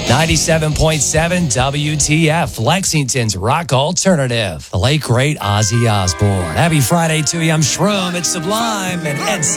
97.7 WTF, Lexington's rock alternative. The late, great Ozzy Osbourne. Happy Friday to you. I'm Shroom. It's Sublime and Ed